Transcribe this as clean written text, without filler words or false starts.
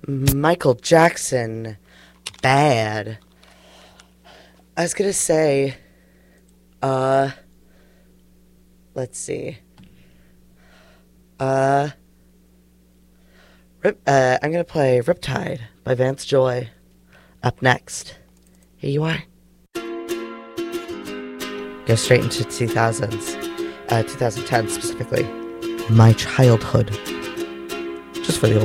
Michael Jackson. Bad. I was gonna say, let's see. I'm gonna play Riptide by Vance Joy. Up next. Here you are. Go straight into 2000s. 2010 specifically. My childhood. Just for the